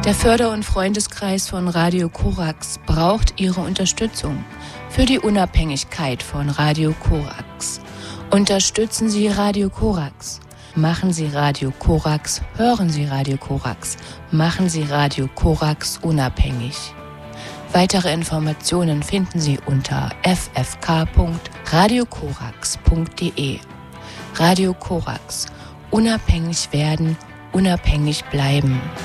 Der Förder- und Freundeskreis von Radio Korax braucht Ihre Unterstützung für die Unabhängigkeit von Radio Korax. Unterstützen Sie Radio Korax. Machen Sie Radio Korax, hören Sie Radio Korax. Machen Sie Radio Korax unabhängig. Weitere Informationen finden Sie unter ffk.radiokorax.de. Radio Korax. Unabhängig werden, unabhängig bleiben.